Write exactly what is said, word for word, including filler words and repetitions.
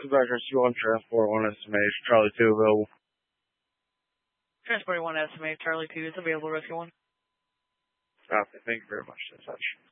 Quebec Rescue one, Transport one, estimate, Charlie two available. Transport one, estimate, Charlie two is available, Rescue one. Okay, thank you very much, Dispatch.